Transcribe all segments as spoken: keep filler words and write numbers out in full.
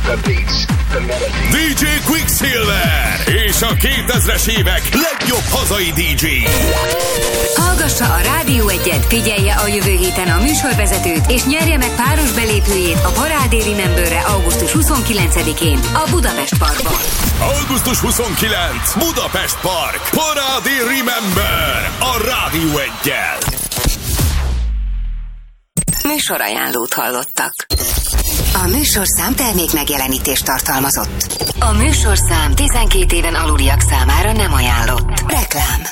The beats, the melody. dé dzsé Quicksilver és a kétezres évek legjobb hazai dé dzsé. Hallgassa a Rádió Egyet, figyelje a jövő héten a műsorvezetőt, és nyerje meg páros belépőjét a Parádé Rememberre augusztus huszonkilencedikén a Budapest Parkban. augusztus huszonkilencedike Budapest Park. Parádé Remember a Rádió Eggyel. Műsorajánlót hallottak. A műsorszám termék megjelenítést tartalmazott. A műsorszám tizenkét éven aluliak számára nem ajánlott. Reklám.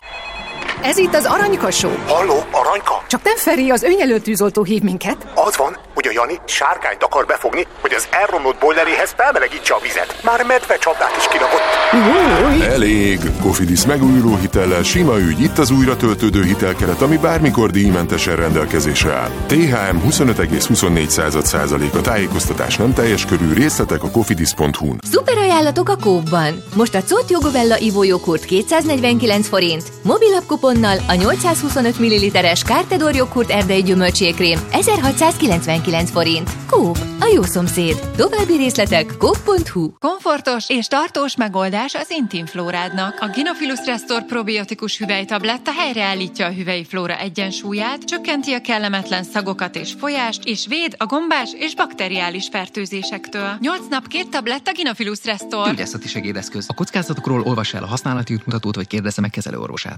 Ez itt az Aranyka Show. Halló, Aranyka? Csak nem Feri, az önjelölt tűzoltó hív minket. Az van, hogy a Jani sárkányt akar befogni, hogy az elromlott bojleréhez felmelegítse a vizet. Már medve csapdát is kirakott. Új. Elég! Cofidis megújuló hitellel sima ügy, itt az újra töltődő hitelkeret, ami bármikor díjmentesen rendelkezésre áll. té há em huszonöt egész huszonnégy százalék a tájékoztatás nem teljes körű, részletek a cofidis pont hu-n. Szuper ajánlatok a Coop-ban. Most a Cót Jogobella ivójoghurt kétszáznegyvenkilenc forint, mobilapp kuponnal a nyolcszázhuszonöt milliliteres Kártedor joghurt erdei gyümölcsékrém ezerhatszázkilencvenkilenc forint. Coop, a jó szomszéd. További részletek coop pont hu. Komfortos és tartós megoldás az intimflórádnak. A Gynophilus Restore probiotikus hüvelytabletta helyreállítja a hüvelyflóra egyensúlyát, csökkenti a kellemetlen szagokat és folyást, és véd a gombás és bakteriális fertőzésektől. nyolc nap két tabletta Gynophilus Restore. Gyógyászati segédeszköz. A kockázatokról olvassa el a használati útmutatót, vagy kérdezze meg kezelőorvosát.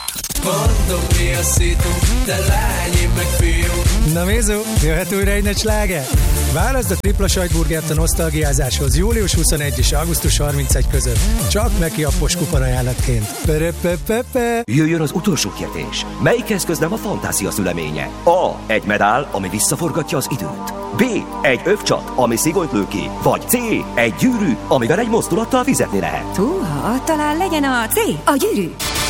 Mondom, mi a szitu, te lány, én meg fiú. Na Mézó, jöhet újra egy nagy sláger? Válaszd a tripla sajtburgert a nosztalgiázáshoz július huszonegyedike és augusztus harmincegyedike között. Csak neki appos kuponajánlatként. Perepepepe. Jöjjön az utolsó kérdés. Melyik eszköz nem a fantázia szüleménye? A. Egy medál, ami visszaforgatja az időt. B. Egy övcsat, ami szigonyt lő ki. Vagy C. Egy gyűrű, amivel egy mozdulattal fizetni lehet. Húha, talán legyen a C, a gyűrű.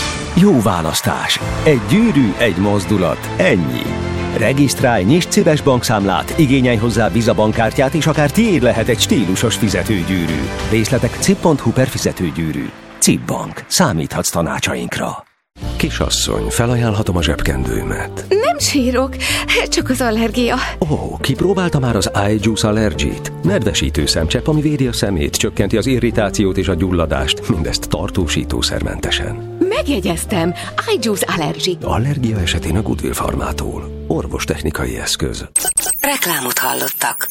Jó választás. Egy gyűrű, egy mozdulat. Ennyi. Regisztrálj, nyisd szíves bankszámlát, igényelj hozzá Visa bankkártyát, és akár tiéd lehet egy stílusos fizetőgyűrű. Részletek cip pont hu per fizetőgyűrű. cip Bank. Számíthatsz tanácsainkra. Kisasszony, felajánlhatom a zsebkendőmet. Nem sírok, csak az allergia. Ó, oh, kipróbálta már az iJuice Allergy-t? Nedvesítő szemcsepp, ami védi a szemét, csökkenti az irritációt és a gyulladást, mindezt tartósítószermentesen. Megjegyeztem, iJuice Allergy. Allergia esetén a Goodwill Farmától. Orvostechnikai eszköz. Reklámot hallottak.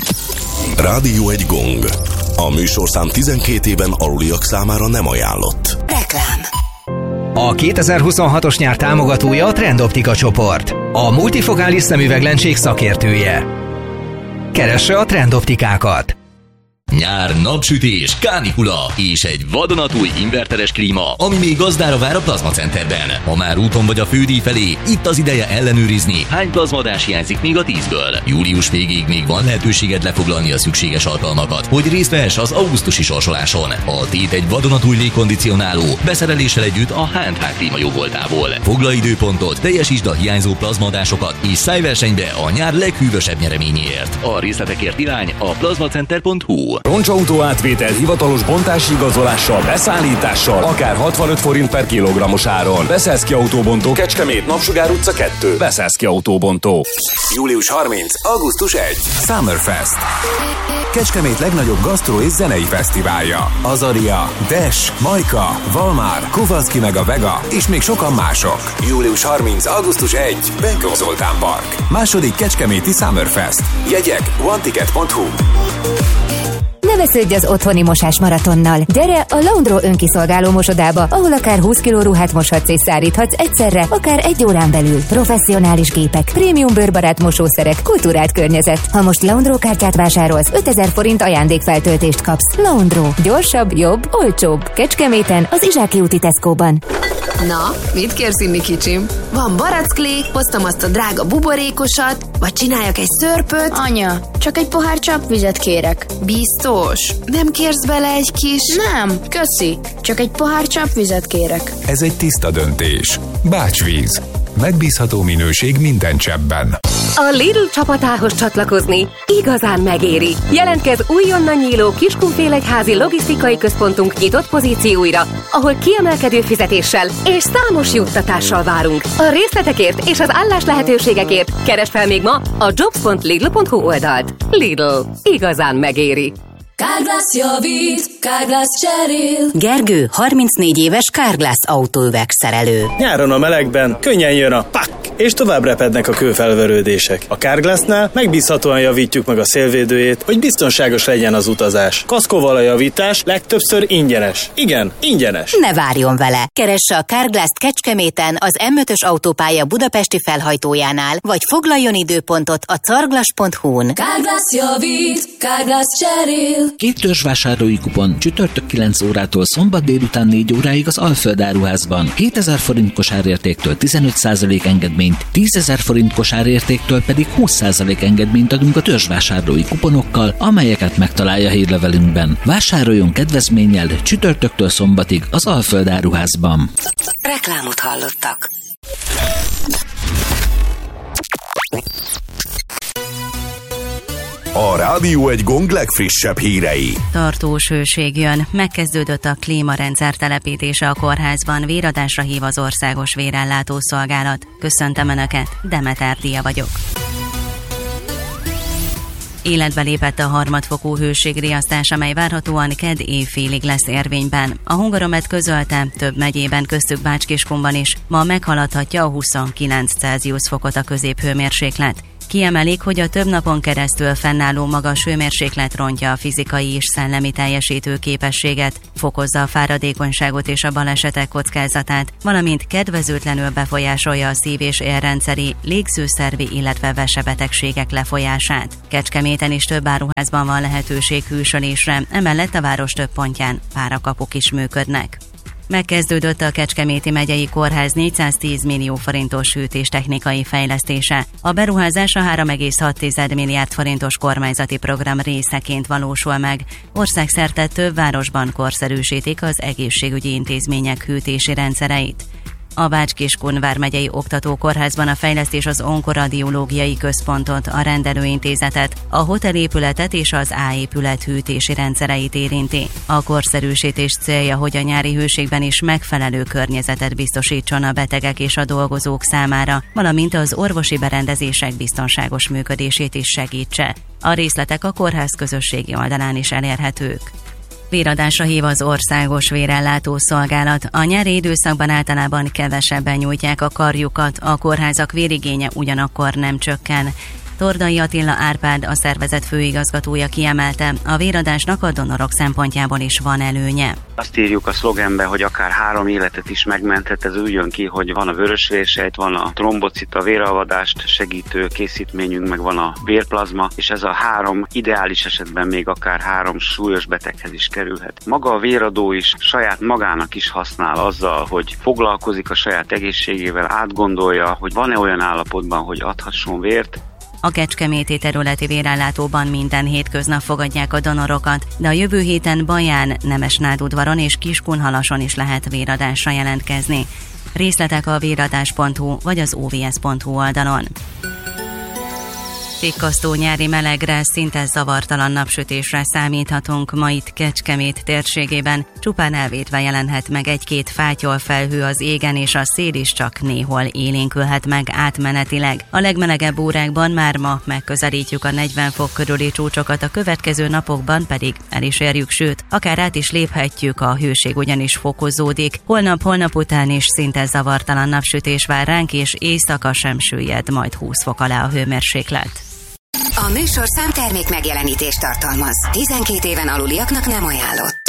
Rádió egy gong. A műsorszám tizenkét éven aluliak számára nem ajánlott. Reklám. A kétezer-huszonhatos nyár támogatója a Trendoptika csoport, a multifokális szemüveglencség szakértője. Keresse a Trendoptikákat! Nyár, napsütés, kánikula és egy vadonatúj inverteres klíma, ami még gazdára vár a Plazma Centerben. Ha már úton vagy a fődíj felé, itt az ideje ellenőrizni, hány plazmadás hiányzik még a tízből. Július végéig még van lehetőséged lefoglalni a szükséges alkalmakat, hogy részt vehess az augusztusi sorsoláson. A tét egy vadonatúj légkondicionáló, beszereléssel együtt a há és há klíma jóvoltából. Foglalj időpontot, teljesítsd a hiányzó plazmadásokat, és szállj versenybe a nyár leghűvösebb nyereményéért. A részletekért irány a plazmacenter pont hu. Roncsautó átvétel hivatalos bontási igazolással, beszállítással, akár hatvanöt forint per kilogrammos áron. Beszeszki Autóbontó, Kecskemét, Napsugár utca kettő. Beszeszki Autóbontó. július harmincadika. augusztus elsődike. Summerfest. Kecskemét legnagyobb gasztró és zenei fesztiválja. Azaria, Dash, Majka, Valmár, Kovalszki meg a Vega, és még sokan mások. július harmincadika. augusztus elsődike. Benkó Zoltán Park. Második Kecskeméti Summerfest. Jegyek one ticket pont hu. Ne vesződj az otthoni mosás maratonnal. Gyere a Laundro önkiszolgáló mosodába, ahol akár húsz kiló ruhát moshatsz és száríthatsz egyszerre, akár egy órán belül. Professzionális gépek, prémium bőrbarát mosószerek, kultúrált környezet. Ha most Laundro kártyát vásárolsz, ötezer forint ajándékfeltöltést kapsz. Laundro. Gyorsabb, jobb, olcsóbb. Kecskeméten, az Izsáki úti Tesco-ban. Na, mit kérsz inni, kicsim? Van baracklék, hoztam azt a drága buborékosat, vagy csináljak egy szörpöt? Anya, csak egy pohár csapvizet kérek. Biztos? Nem kérsz bele egy kis... Nem, köszi. Csak egy pohár csapvizet kérek. Ez egy tiszta döntés. Bácsvíz. Megbízható minőség minden cseppben. A Lidl csapatához csatlakozni igazán megéri. Jelentkezz újonnan nyíló Kiskunfélegyházi logisztikai központunk nyitott pozícióira, ahol kiemelkedő fizetéssel és számos juttatással várunk. A részletekért és az állás lehetőségekért keresd fel még ma a jobs pont lidl pont hu oldalt. Lidl. Igazán megéri. Carglass javít, Carglass cserél. Gergő, harmincnégy éves Carglass autóüvegszerelő. Nyáron a melegben könnyen jön a pak, és tovább repednek a kőfelverődések. A Carglassnál megbízhatóan javítjuk meg a szélvédőjét, hogy biztonságos legyen az utazás. Kaszkóval a javítás legtöbbször ingyenes. Igen, ingyenes. Ne várjon vele! Keresse a Carglass-t Kecskeméten az em ötös autópálya budapesti felhajtójánál, vagy foglaljon időpontot a carglass pont hu-n. Carglass javít, Carglass cserél. Két törzsvásárlói kupon csütörtök kilenc órától szombat délután négy óráig az Alföld áruházban. hétezer forint kosárértéktől tizenöt százalék engedményt, tízezer forint kosárértéktől pedig húsz százalék engedményt adunk a törzsvásárlói kuponokkal, amelyeket megtalálja hírlevelünkben. Vásároljon kedvezménnyel csütörtöktől szombatig az Alföld áruházban. Reklámot hallottak. A Rádió Egy Gong legfrissebb hírei. Tartós hőség jön, megkezdődött a klímarendszer telepítése a kórházban, véradásra hív az Országos Vérellátó Szolgálat. Köszöntöm Önöket, Demeter Dia vagyok. Életbe lépett a harmadfokú hőségriasztás, amely várhatóan kedd évfélig lesz érvényben. A Hungaromet közölte, több megyében, köztük Bács-Kiskunban is ma meghaladhatja a huszonkilenc Celsius fokot a középhőmérséklet. Kiemelik, hogy a több napon keresztül fennálló magas hőmérséklet rontja a fizikai és szellemi teljesítő képességet, fokozza a fáradékonyságot és a balesetek kockázatát, valamint kedvezőtlenül befolyásolja a szív- és érrendszeri, légzőszervi, illetve vesebetegségek lefolyását. Kecskeméten is több áruházban van lehetőség hűsölésre, emellett a város több pontján párakapuk is működnek. Megkezdődött a Kecskeméti Megyei Kórház négyszáztíz millió forintos hűtéstechnikai fejlesztése. A beruházás a három egész hat milliárd forintos kormányzati program részeként valósul meg. Országszerte több városban korszerűsítik az egészségügyi intézmények hűtési rendszereit. A Bács-Kiskun vármegyei oktatókórházban a fejlesztés az onkoradiológiai központot, a rendelőintézetet, a hotelépületet és az A épület hűtési rendszereit érinti. A korszerűsítés célja, hogy a nyári hőségben is megfelelő környezetet biztosítson a betegek és a dolgozók számára, valamint az orvosi berendezések biztonságos működését is segítse. A részletek a kórház közösségi oldalán is elérhetők. Véradásra hív az Országos Vérellátó Szolgálat. A nyári időszakban általában kevesebben nyújtják a karjukat, a kórházak vérigénye ugyanakkor nem csökken. Tordai Attila Árpád, a szervezet főigazgatója kiemelte, a véradásnak a donorok szempontjából is van előnye. Azt írjuk a szlogenbe, hogy akár három életet is megmenthet, ez úgy jön ki, hogy van a vörösvérsejt, van a trombocita, véralvadást segítő készítményünk, meg van a vérplazma, és ez a három ideális esetben még akár három súlyos beteghez is kerülhet. Maga a véradó is saját magának is használ azzal, hogy foglalkozik a saját egészségével, átgondolja, hogy van-e olyan állapotban, hogy adhasson vért. A kecskeméti területi vérellátóban minden hétköznap fogadják a donorokat, de a jövő héten Baján, Nemesnádudvaron és Kiskunhalason is lehet véradásra jelentkezni. Részletek a véradás pont hu vagy az o vé es pont hu oldalon. Tikkasztó nyári melegre, szinte zavartalan napsütésre számíthatunk ma itt Kecskemét térségében. Csupán elvétve jelenhet meg egy-két fátyol felhő az égen, és a szél is csak néhol élénkülhet meg átmenetileg. A legmelegebb órákban már ma megközelítjük a negyven fok körüli csúcsokat, a következő napokban pedig el is érjük, sőt, akár át is léphetjük, a hőség ugyanis fokozódik. Holnap, holnap után is szinte zavartalan napsütés vár ránk, és éjszaka sem süllyed majd húsz fok alá a hőmérséklet. A műsorszám termék megjelenítést tartalmaz. tizenkét éven aluliaknak nem ajánlott.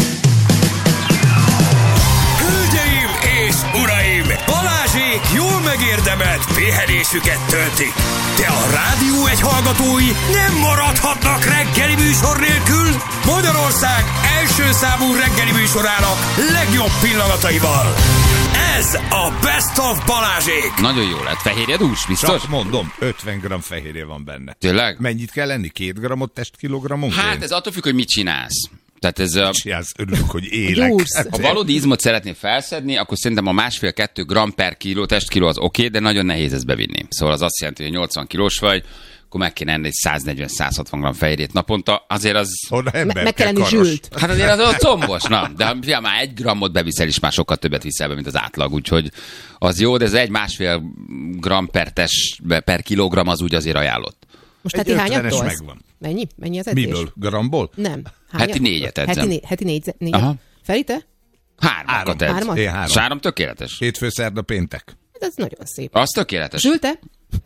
Hölgyeim és uraim! Balázsék jól megérdemelt pihenésüket töltik. De a Rádió Egy hallgatói nem maradhatnak reggeli műsor nélkül. Magyarország első számú reggeli műsorának legjobb pillanataival. Ez a Best of Balázsék. Nagyon jó lett. Fehérje dús, biztos? Csak mondom, ötven gramm fehérje van benne. Tényleg? Mennyit kell lenni? Két grammot testkilogrammonként? Hát ez attól függ, hogy mit csinálsz. Tehát ez a... Csinálsz, örülök, hogy élek. Ha valódi izmot szeretnél felszedni, akkor szerintem a másfél-kettő gram per kiló, testkiló az oké, okay, de nagyon nehéz ezt bevinni. Szóval az azt jelenti, hogy nyolcvan kilós vagy, akkor meg kéne enni egy száznegyven-százhatvan gramm fehérjét naponta, azért az... Me- meg kell lenni zsült. Hát azért az a combos, na. De ha már egy grammot beviszel is, már sokkal többet viszel be, mint az átlag, úgyhogy az jó, de ez egy másfél gram per, test, per kilogramm az úgy azért ajánlott. Most heti hányat tolsz? Megvan. Mennyi? Mennyi az edzés? Miből? Gramból? Nem. Hányat? Heti négyet edzem. Heti, né- heti négy, négyet. Aha. Feri, te? Hármakat edz. Hármat? Én három. Három tökéletes. Hétfő, szerda, péntek. Ez nagyon szép. Az tökéletes. Zsül, te?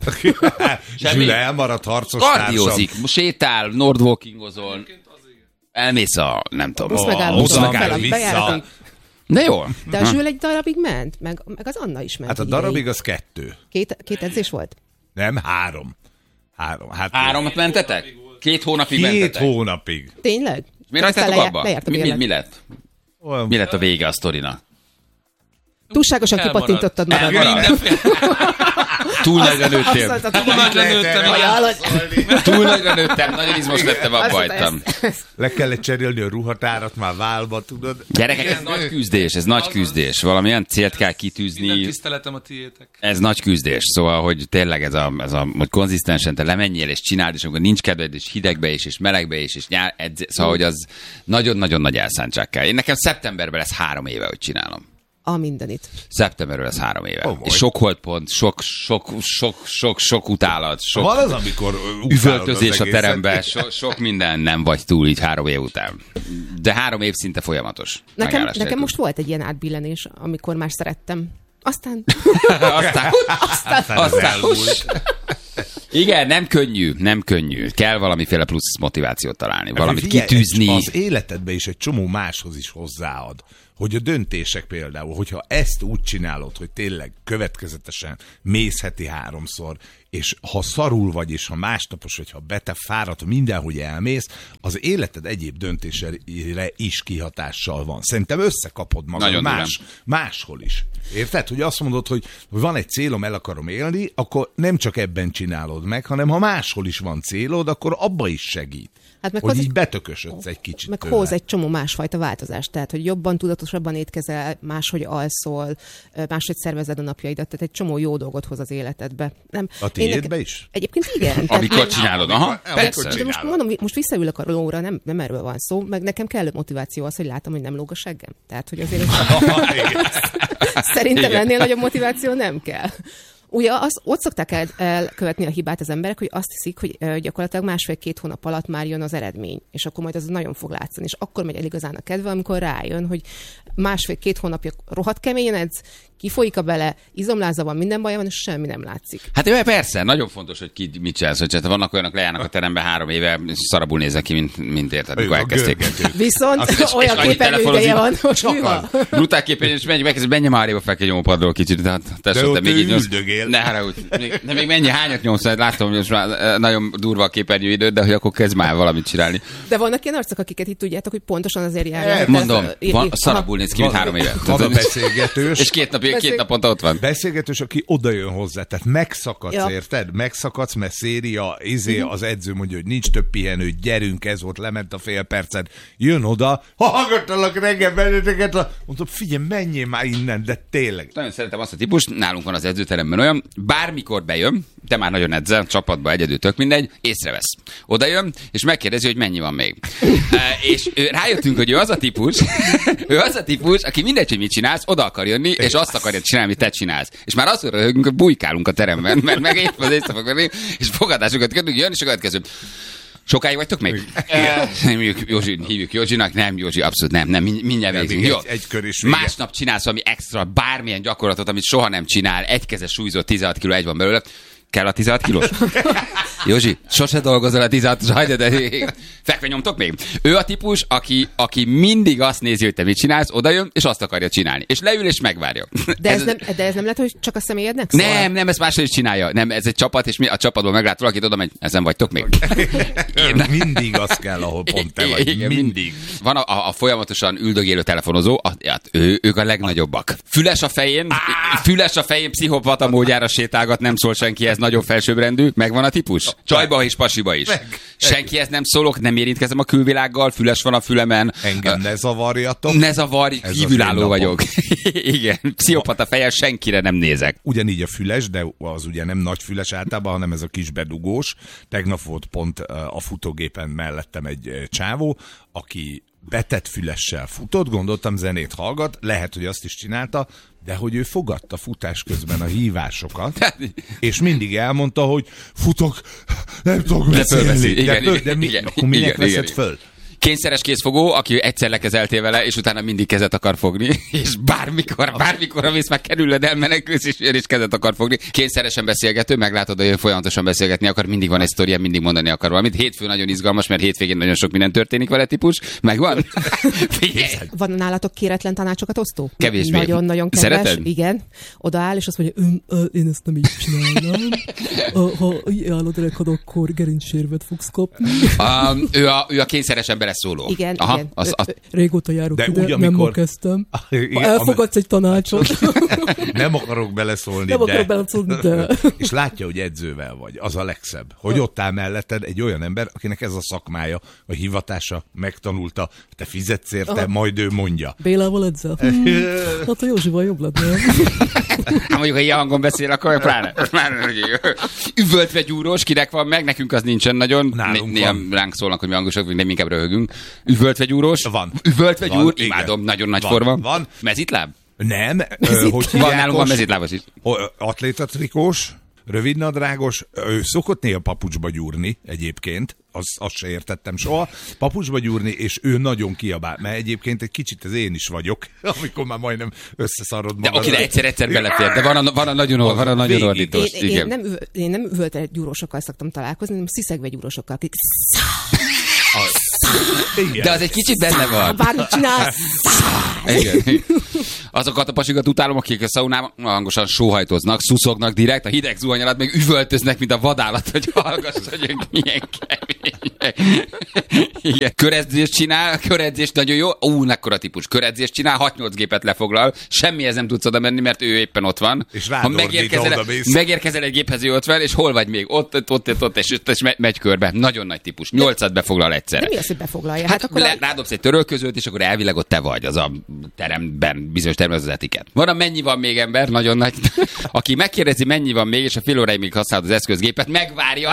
Zsül elmaradt harcos kardiózik, sétál, nordwalkingozol, elmész a, nem tudom, most megállunk, vissza. De jó. De a Zsül egy darabig ment, meg, meg az Anna is ment. Hát a darabig az kettő. Két, két edzés volt? Nem, három. Három. Hát Háromat mentetek? Két hónapig Két mentetek? Két hónapig. Tényleg? Mi rajtátok abba? Mi, mi, mi lett? Olyan... Mi lett a vége a sztorinak? Túlságosan kipattintottad magad. Túl nagyra nőttél. Túl nagyra nőttem. Túl nagyra nőttem. Nagyon izmos lettem, abba hagytam. Le kellett cserélni a ruhatárat már válba, tudod? Gyerekek, ez nagy küzdés, ez nagy küzdés. Valamilyen célt kell kitűzni. Minden tiszteletem a tiétek. Ez nagy küzdés. Szóval, hogy tényleg ez a, ez a hogy konzisztensen te lemenjél és csináld, és amikor nincs kedved, és hidegbe is, és melegbe is, és nyár, edz, szóval, hogy az nagyon-nagyon nagy elszántság kell. Én nekem szeptemberben lesz három éve, hogy csinálom. A mindenit. Szeptemberről lesz három éve. Oh, és sok holdpont, sok, sok, sok, sok, sok utálat, sok van az, amikor üvöltözés a teremben, so, sok minden nem vagy túl így három év után. De három év szinte folyamatos. Nekem, nekem most volt egy ilyen átbillenés, amikor már szerettem. Aztán... aztán, aztán, aztán igen, nem könnyű, nem könnyű. Kell valamiféle plusz motivációt találni, valamit figyelj, kitűzni. Az életedbe is egy csomó máshoz is hozzáad. Hogy a döntések például, hogyha ezt úgy csinálod, hogy tényleg következetesen mész heti háromszor, és ha szarul vagy, és ha másnapos, vagy ha beteg, fáradt, mindenhogy elmész, az életed egyéb döntésére is kihatással van. Szerintem összekapod magad más, máshol is. Érted? Hogy azt mondod, hogy van egy célom, el akarom élni, akkor nem csak ebben csinálod meg, hanem ha máshol is van célod, akkor abba is segít. Hát meg hogy hoz, így betökösödsz egy kicsit meg tőle. Hoz egy csomó másfajta változást, tehát hogy jobban, tudatosabban étkezel, máshogy alszol, máshogy szervezed a napjaidat, tehát egy csomó jó dolgot hoz az életedbe. Nem, a tiédbe is? Egyébként igen. Amikor tehát, csinálod, aha, persze. De most mondom, most visszaülök a lóra, nem, nem erről van szó, meg nekem kellő motiváció az, hogy látom, hogy nem lóg a seggem. Tehát, hogy azért szerintem igen. Ennél nagyobb motiváció nem kell. Ugye az, ott szokták el, elkövetni a hibát az emberek, hogy azt hiszik, hogy uh, gyakorlatilag másfél-két hónap alatt már jön az eredmény, és akkor majd az nagyon fog látszani. És akkor megy el igazán a kedve, amikor rájön, hogy másfél-két hónapja rohadt keményen edz, kifolyik a bele, izomláza van, minden baja van, és semmi nem látszik. Hát jó, persze, nagyon fontos, hogy ki mit csinálsz, hogy vannak olyanok, lejárnak a teremben három éve, és szarabul néznek ki, mint, mint érted, amikor elkezdték. Viszont azt, olyan képernyőideje van, hogy mi van. Brutál képernyő, és menj, megkezdesz, menj már arrébb fel kell nyomópadról kicsit, tehát tessék, te még így nyomsz. Ne haragudj, de még mennyi, hányat nyomsz, látom, hogy most már nagyon durva a képernyőidőd, de hogy akkor kezd már valamit csinálni. De vannak ilyen arcok, akiket itt tudjátok, hogy pontosan azért járnak. Mondom, szarabul néz ki, mint három éve. Van a beszélgetős. És két nap, két naponta ott van. Beszélgetős, aki oda jön hozzá, tehát megszakadsz, ja. Érted? Megszakadsz, mert széria, izé, az edző mondja, hogy nincs több pihenő, gyerünk, ez volt, lement a fél percet, jön oda, hallgattalak reggel benneteket, mondom, figyelj, menjél már innen, de tényleg. Nagyon szeretem azt a típust, nálunk van az edzőteremben olyan, bármikor bejön, te már nagyon edzel, csapatba egyedül, tök mindegy, észrevesz. Oda jön, és megkérdezi, hogy mennyi van még. e, és ő, rájöttünk, hogy ő az a típus, ő az a típus, aki mindegy, hogy mit csinálsz, oda akar jönni, és azt akarja csinálni, amit te csinálsz. És már azt röhögünk, hogy bujkálunk a teremben, mert meg épp az éjszaka, és fogadásokat kötünk, jön, és a következő. Sokáig vagytok még? Hívjuk Józsi, hívjuk Józsinak, nem Józsi, abszolút nem, nem mindjárt végzünk. Jó. Egy, egy kör is másnap csinálsz valami extra, bármilyen gyakorlatot, amit soha nem csinál, egykezes súlyzott tizenhat kiló, egy van belőle. Kell a tizenhat kilós? Józsi, sose dolgozol a tizenhat, sajnál, de fekve nyomtok még? Ő a típus, aki, aki mindig azt nézi, hogy te mit csinálsz, odajön, és azt akarja csinálni. És leül, és megvárja. De ez, ez, nem, de ez nem lehet, hogy csak a személyednek szól? Nem, nem, ez máshogy is csinálja. Nem, ez egy csapat, és mi a csapatból meglát valakit, oda megy, ezen vagytok még? Mindig az kell, ahol pont te vagy. Igen, mindig. Van a, a folyamatosan üldögélő telefonozó, a, hát ő, ők a legnagyobbak. Füles a fején, füles a fején, pszichopata módjára sétálgat, nem szól senkihez, nagyon felsőbbrendű, megvan a típus. Csajba és pasiba is. Meg. Senkihez nem szólok, nem érintkezem a külvilággal, füles van a fülemen. Engem ne zavarjatok. Ne zavarj, kívülálló vagyok. Igen, pszichopata fejjel senkire nem nézek. Ugyanígy a füles, de az ugye nem nagy füles általában, hanem ez a kis bedugós. Tegnap volt pont a futógépen mellettem egy csávó, aki betett fülessel futott, gondoltam zenét hallgat, lehet, hogy azt is csinálta, de hogy ő fogadta futás közben a hívásokat, és mindig elmondta, hogy futok, nem tudok beszélni. Igen, de, igen, de mi, igen, akkor minek igen, veszed igen. föl? Kényszeres kézfogó, aki egyszer lekezeltél vele, és utána mindig kezet akar fogni, és bármikor, bármikor, amész már kerülöd, elmenekülsz, és ő is kezet akar fogni. Kényszeresen beszélgető, meglátod, hogy ő folyamatosan beszélgetni akar, mindig van egy sztoria, mindig mondani akar valamit. Hétfő nagyon izgalmas, mert hétvégén nagyon sok minden történik vele típus. Megvan? Van nálatok kéretlen tanácsokat osztó? Kevésbé. Nagyon-nagyon kedves. Szereted? Igen. Odaáll, és azt mondja, ön, ö, én ezt nem így csinálnám. A, ha így állod rekad, akkor gerincsérvet fogsz kapni. Um, ő, a, ő a kényszeresen beleszóló. Igen, Aha, igen. az, az... Régóta járok de ide, úgy, nem amikor... ma kezdtem. Igen, Ha elfogadsz egy tanácsot. Nem akarok beleszólni, Nem de... akarok beleszólni, de... És látja, hogy edzővel vagy. Az a legszebb. Hogy ott áll melletted egy olyan ember, akinek ez a szakmája, a hivatása, megtanulta, te fizetsz érte, Aha. majd ő mondja. Bélával edzel? Hmm, hát a Józsival jobb lett, nem? Hát mondjuk, ha ilyen hangon beszél, akkor pláne. pláne üvöltve gyúrós, kinek van meg, nekünk az nincsen nagyon. Nálunk van. Ránk szólnak, hogy mi hangosok, vagy nem inkább röhögünk. Üvöltve gyúrós. Van. Üvöltve Van, gyúr, igen. imádom, nagyon nagy Van, forma. van. Mezitláb? Nem. Mezit. Hogy Van, nálunk van mezitlábas is. Atlétatrikós, rövidnadrágos, ő szokott néha papucsba gyúrni egyébként, azt, azt se értettem soha, papucsba gyúrni, és ő nagyon kiabál, mert egyébként egy kicsit ez én is vagyok, amikor már majdnem összeszarod magad. De akire egyszer-egyszer belefér, de van a, van a nagyon, van a nagyon ordítós. Én, én, nem, üvö- én nem üvöltve gyúrósokkal szoktam találkozni, hanem sziszegve gyúrósokkal, akik... De az egy kicsit benne van. Bármit csinálsz. Igen. Azokat a pasikat utálom, akik a szaunában hangosan sóhajtoznak, szuszognak direkt, a hideg zuhany alatt meg üvöltöznek, mint a vadállat, hogy hallgass, hogy ők milyen kemények. Igen. Köredzést csinál, köredzést nagyon jó. Ú, mekkora típus. Köredzést csinál, hat-nyolc gépet lefoglal, semmihez nem tudsz oda menni, mert ő éppen ott van. És ha megérkezel, megérkezel egy géphez, ő ott van, és hol vagy még? Ott, ott, ott, ott és, és megy körbe. Nagyon nagy típus. Nyolcat befoglal egyszerre. De mi az, hogy befoglalja? Hát, Hát akkor le, a... rádobsz egy törölközőt, és akkor elvileg ott te vagy, az a teremben, bizonyos teremben az etiket. Van a mennyi van még ember, nagyon nagy, aki megkérdezi, mennyi van még, és a fél óráig még használod az eszközgépet, megvárja.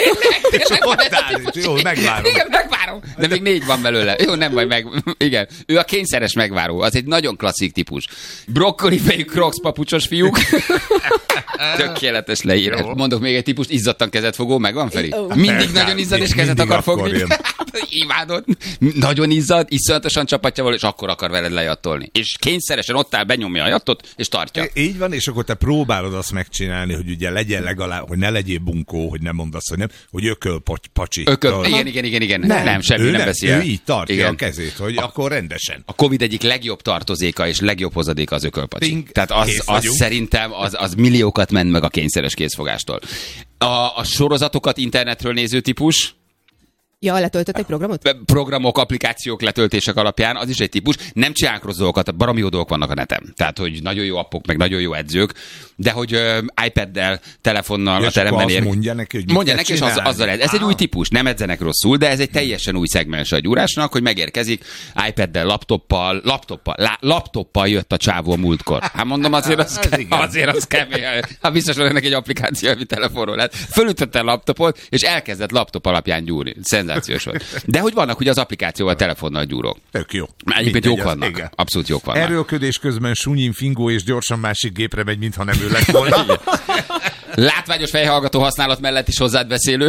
Jó, megvárom. Igen, megvárom. De még négy van belőle. Jó, nem baj, meg. Igen. Ő a kényszeres megváró. Az egy nagyon klasszik típus. Brokkoli fejű Crocs papucsos fiúk. Tökéletes leírás. Mondok még egy típust, izzadtan kezet fogó, megvan, Feri? Mindig nagyon izzad, és kezet akar fogni. Imádod. Nagyon izzad, iszonyatosan csapatja való, és akkor akar veled lejattolni. És kényszeresen ott áll, benyomja a jattot, és tartja. Így van, és akkor te próbálod azt megcsinálni, hogy ugye legyen legalább, hogy ne legyél bunkó, hogy nem mondasz, hogy nem, hogy ököl pacsi. Ököl, igen, igen, igen, igen. Nem, nem semmi ő nem nem veszi el. Ő így tartja igen. a kezét, hogy a, akkor rendesen. A Covid egyik legjobb tartozéka és legjobb hozadéka az ökölpacsi. Ping, Tehát az, az szerintem az, az milliókat ment meg a kényszeres kézfogástól. A, a sorozatokat internetről néző típus, Ja, letöltött egy programot? Programok, applikációk letöltések alapján, az is egy típus. Nem csinálunk rossz dolgokat, baromi jó dolgok vannak a neten. Tehát, hogy nagyon jó appok, meg nagyon jó edzők, de hogy uh, iPaddel, telefonnal és a teremben ér. Mondja neki, hogy mondja neki, és az, azzal ez. Ez egy új típus, nem edzenek rosszul, de ez egy teljesen új szegmens a gyúrásnak, hogy megérkezik iPaddel, laptoppal, laptoppal, lá, laptoppal jött a csávó a múltkor. Hát mondom, azért az, azért az kemény. Hát biztos van ennek egy applikáció, ami telefonról lett. Fölütötte a laptopot, és elkezdett laptop alapján gyúrni. Szenzációs volt. De hogy vannak ugye az applikációval telefonnal gyúrok. Tök jó. Egyébként jók vannak. Igen. Abszolút jók vannak. Erőlködés közben sunyin fingó és gyorsan másik gépre megy, mintha nem ő lett volna. Látványos fejhallgató használat mellett is hozzád beszélő.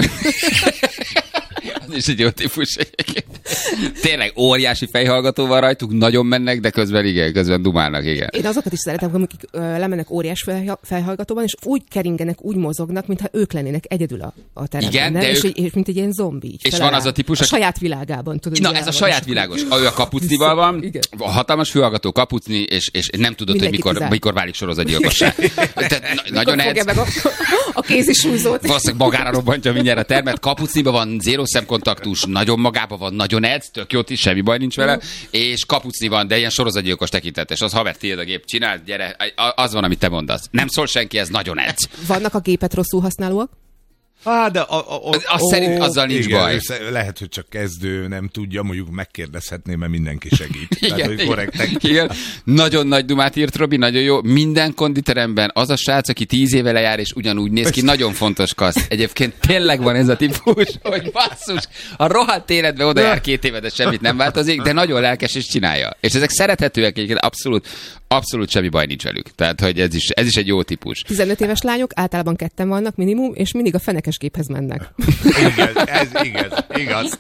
Az is egy jó típus. Tényleg óriási fejhallgató van rajtuk, nagyon mennek, de közben igen, közben dumálnak, igen. Én azokat is szeretem, akik ö, lemennek óriás fejhallgatóban, és úgy keringenek, úgy mozognak, mintha ők lennének egyedül a, a teremben. Igen, de és, ők... és mint egy ilyen zombi. És van az a típus, a aki... saját világában, tudod. Na, ez a saját világos. Ő a kapucnival van, igen. A hatalmas fülhallgató kapucni, és, és nem tudod, mindenki hogy mikor, mikor válik sorozatgyilkosság. Nagyon ez. Meg a, a kézisúzót. Valószínűleg magára robbantja mindjárt a termet. Kapucniban van zéró szemkontaktus, nagyon magában van, nagyon edz, tök jót is, semmi baj nincs vele, és kapucni van, de ilyen sorozatgyilkos tekintetes. Az haver, tiéd a gép, csináld, gyere, az van, amit te mondasz. Nem szól senki, ez nagyon edz. Vannak a gépet rosszul használóak? Á, de a, a, a, azt ó, szerint azzal nincs igen, baj. Lehet, hogy csak kezdő, nem tudja, mondjuk megkérdezhetném, mert mindenki segít. igen, Tehát, hogy korrektek. Igen. Nagyon nagy dumát írt Robi, nagyon jó. Minden konditeremben az a srác, aki tíz éve lejár, és ugyanúgy néz ki, nagyon fontos kaszt. Egyébként tényleg van ez a típus, hogy basszus, a rohadt életben oda jár két éve, de semmit nem változik, de nagyon lelkes és csinálja. És ezek szerethetőek, egyébként abszolút, abszolút semmi baj nincs velük. Tehát, hogy ez is, ez is egy jó típus. tizenöt éves lányok általában ketten vannak minimum, és mindig a fenekes géphez mennek. Igen, ez igaz, igaz.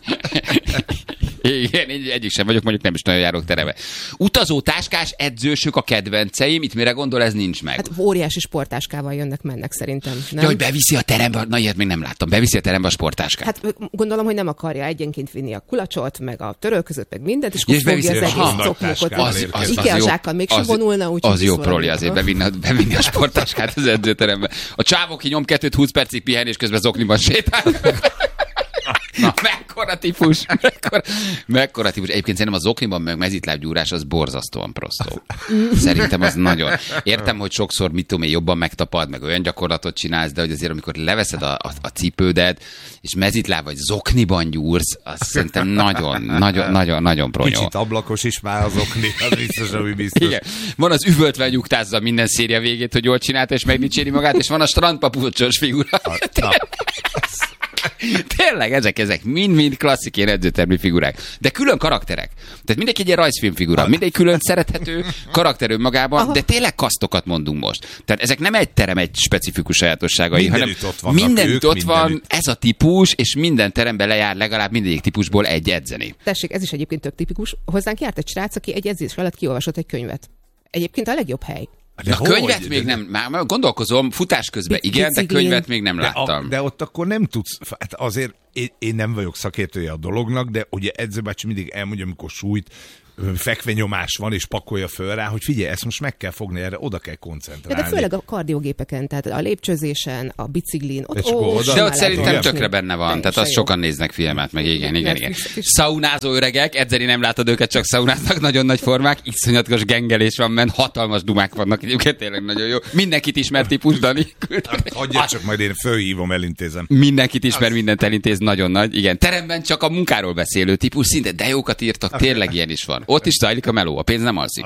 Igen, én egyik sem vagyok, mondjuk nem is nagyon járok terebe. Utazó táskás edzősök a kedvenceim, itt mire gondol, ez nincs meg. Hát óriási sporttáskával jönnek, mennek szerintem. Nem? Ja, hogy beviszi a terembe, na ilyet még nem láttam, beviszi a terembe a sporttáskát. Hát gondolom, hogy nem akarja egyenként vinni a kulacsot, meg a törölközőt, meg mindent, és akkor fogja az egész cokmokot. Az, az, Ikea zsákkal mégsem vonulna, úgyhogy az jó proli azért bevinni, bevinni a sporttáskát az edzőterembe. A csávó ki nyom kettőt húsz percig pihen, és közben zokniban sétál. Na, mekkora típus, mekkora, mekkora típus. Egyébként szerintem a zokniban meg mezitlábgyúrás az borzasztóan prostó. Szerintem az nagyon. Értem, hogy sokszor, mit tudom én, jobban megtapad, meg olyan gyakorlatot csinálsz, de hogy azért, amikor leveszed a, a, a cipődet, és mezitláb vagy zokniban gyúrsz, az szerintem nagyon, nagyon, nagyon, nagyon pronyó. Kicsit ablakos is már az okni, az biztos, ami biztos. Igen. Van az üvöltve nyugtázza minden széria végét, hogy jól csinálta, és megdicséri magát, és van a strandpapucsos figura. Na. Tényleg, ezek, ezek mind-mind klasszik ilyen edzőtermi figurák. De külön karakterek. Tehát mindenki egy ilyen rajzfilmfigura. Mindegy külön szerethető karakter önmagában, aha, de tényleg kasztokat mondunk most. Tehát ezek nem egy terem, egy specifikus sajátosságai, mindenütt hanem ott vannak mindenütt ők, ott van mindenütt. Ez a típus, és minden teremben lejár legalább mindegyik típusból egy edzeni. Tessék, ez is egyébként tök tipikus. Hozzánk járt egy srác, aki egy edzés alatt kiolvasott egy könyvet. Egyébként a legjobb hely. De a könyvet hogy? még nem, már gondolkozom, futás közben igen, de könyvet még nem láttam. De, a, de ott akkor nem tudsz, hát azért én, én nem vagyok szakértője a dolognak, de ugye edzőbácsi mindig elmondja, amikor sújt, fekvenyomás van, és pakolja föl rá, hogy figyelj, ezt most meg kell fogni, erre oda kell koncentrálni. De, de főleg a kardiogépeken, tehát a lépcsőzésen, a biciklin, ott, ó, ó, de ott szerintem tökre benne van, tehát azt sokan néznek filmet, meg igen, igen, igen. Szaunázó öregek, edzeni nem látod őket, csak szaunáznak, nagyon nagy formák, iszonyatos gengelés van, men hatalmas dumák vannak, egyébként tényleg nagyon jó. Mindenkit ismer típus, Dani. Hagyja csak, majd én fölhívom, elintézem. Mindenkit ismer, mindent elintéz, nagyon nagy. Igen, teremben csak a munkáról beszélő típus, szinte de jókat írtak, tényleg ilyen is van. Ott is zajlik a meló, a pénz nem alszik.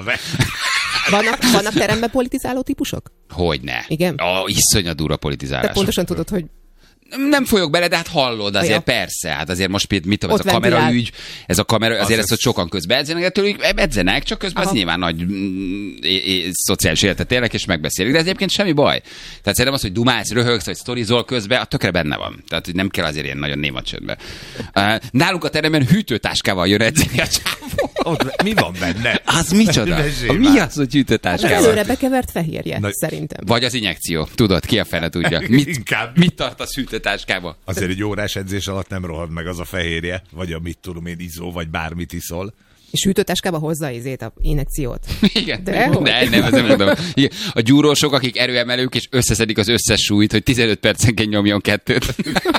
Vannak, vannak teremben politizáló típusok? Hogyne. Igen? A iszonyat durva politizálás. Te pontosan tudod, hogy nem folyok bele, de hát hallod azért, ja. Persze. Hát azért most mit tudom, ez a kameraügy, ez a kamera, azért az ezt, hogy sokan közben edzenek, de tőlük edzenek, csak közben aha, az nyilván nagy mm, é, é, szociális életet élnek, és megbeszélik. De ez egyébként semmi baj. Tehát szerintem az, hogy dumálsz, röhögsz, vagy sztorizol közben, a tökre benne van. Tehát, hogy nem kell azért ilyen nagyon néma csöndbe. Uh, nálunk a teremben hűtőtáskával jön edzeni a csávó. Ott mi van benne? Az micsoda? A mi az, hogy hűtőtáskával? Hát előre bekevert fehérje, na, szerintem. Vagy az injekció. Tudod, ki a fene tudja. Mit, mit tart az hűtőtáskába? Azért egy órás edzés alatt nem rohad meg az a fehérje, vagy a mit tudom én, izzó, vagy bármit iszol. És hűtőtáskába hozza izét a injekciót. Igen, de, de nem, ez nem mondom. Igen. A gyúrósok, akik erőemelők, és összeszedik az összes súlyt, hogy tizenöt percenként nyomjon kettőt.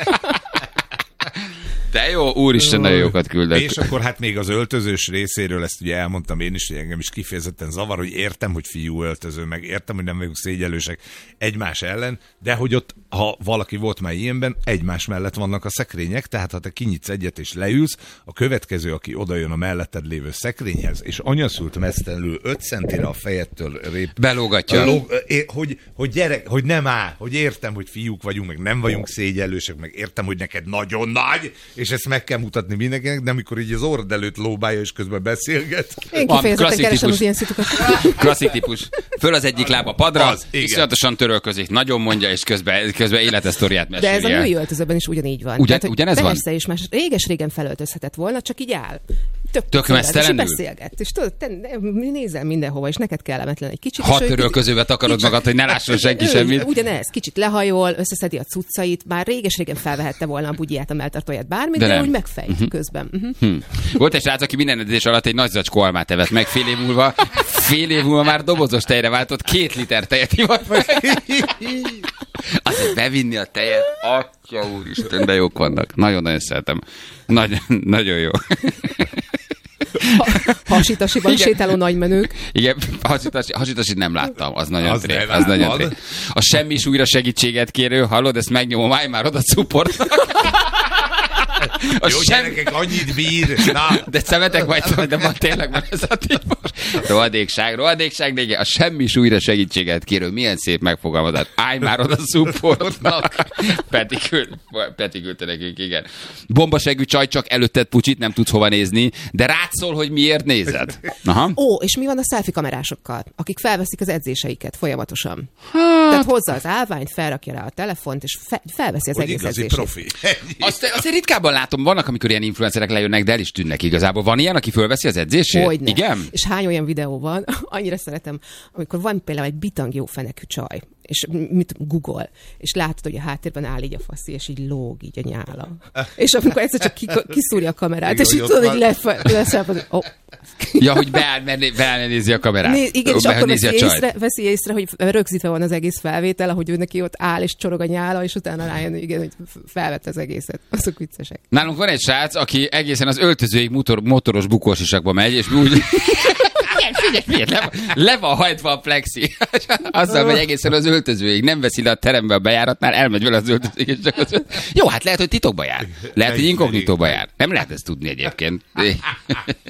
De jó, úristen, nagyon jókat küldött. És akkor hát még az öltözős részéről, ezt ugye elmondtam én is, hogy engem is kifejezetten zavar, hogy értem, hogy fiú öltöző, meg értem, hogy nem vagyunk szégyellősek egymás ellen, de hogy ott, ha valaki volt már ilyenben, egymás mellett vannak a szekrények, tehát ha te kinyitsz egyet és leülsz, a következő, aki odajön a melletted lévő szekrényhez, és anyaszült mesztelenül öt centire a fejettől rép... Belógatja. Lóg, hogy, hogy gyerek, hogy nem áll, hogy értem, hogy fiúk vagyunk, meg nem vagyunk szégyellősek, meg értem, hogy neked nagyon nagy, és ezt meg kell mutatni mindenkinek, de amikor így az orrod előtt lóbálja, és közben beszélget. Én kifejezetten keresem az ilyen szitukat. Klasszik típus. Föl az egyik lába padra, iszonyatosan törölközik, nagyon mondja, és közben, közben életesztoriát meséli. De ez a női öltözőben is ugyanígy van. Ugyan, Tehát, ugyanez van? Persze, és már réges-régen felöltözhetett volna, csak így áll. Tök, Tök mesztelenül? És beszélget. És tudod, te nézel mindenhova, és neked kellemetlen egy kicsit. Hat törölközőbe takarod magad, hogy ne lásson senki semmit. Ugyanez, kicsit lehajol, összeszedi a cuccait, már réges-régen felvehette volna a bugyját, a melltartóját, bármit, de, de úgy megfejt uh-huh. közben. Uh-huh. Hmm. Volt egy srác, aki minden edzés alatt egy nagy zacskó almát evett meg, fél év múlva, fél év múlva már dobozos tejre váltott, két liter tejet ivott meg. Azért bevinni a tejet, atya úristen, de jók vannak. Nagyon-nagyon szeretem. Nagy, nagyon jó. Hasitasiban sétáló nagymenők. Igen, hasitasi, hasitasit nem láttam, az nagyon az tré. Az nagyon tré. A semmi súlyra segítséget kérő, hallod, ezt megnyomom, állj már oda supportnak. A jó, sem... gyerekek, annyit bír. Na. De szemetek majd, de van tényleg van ez a típus. Rohadékság, rohadékság, de igen, a semmi súlyra segítséget kérő, milyen szép megfogalmazás. Állj már oda supportnak. Peti, küld, Peti küldte nekünk, igen. Bombasegű csaj, csak előtted pucsit, nem tudsz hova nézni, de rád szól, hogy miért nézed. Aha. Ó, és mi van a selfie kamerásokkal, akik felveszik az edzéseiket folyamatosan? Hát. Tehát hozza az állványt, felrakja rá a telefont, és fe, felveszi az hogy egész edzését. Profi. Azt, azért ritkábban látom, vannak, amikor ilyen influencerek lejönnek, de el is tűnnek igazából. Van ilyen, aki fölveszi az edzését? Hogyne. Igen? És hány olyan videó van, annyira szeretem, amikor van például egy bitang jó fenekű csaj, és mit Google, és látod, hogy a háttérben áll így a faszi, és így lóg így a nyála. És amikor egyszer csak kiszúrja a kamerát, igen, és így tudod, hogy leszáll, hogy oh. Ja, hogy beáll, beáll, nézi a kamerát. Né, igen, és akkor veszi észre, veszi észre, hogy rögzítve van az egész felvétel, ahogy ő neki ott áll, és csorog a nyála, és utána rájön, igen, hogy felvett az egészet. Azok viccesek. Nálunk van egy srác, aki egészen az öltözőig motor, motoros bukósisakba megy, és mi úgy... Figyelj, figyelj, le, le van hajtva a plexi. Azzal megy egészen az öltözőig. Nem veszi le a terembe a bejáratnál, elmegy vele az öltözőig. És csak az... Jó, hát lehet, hogy titokba jár. Lehet, hogy inkognitóba jár. Nem lehet ezt tudni egyébként.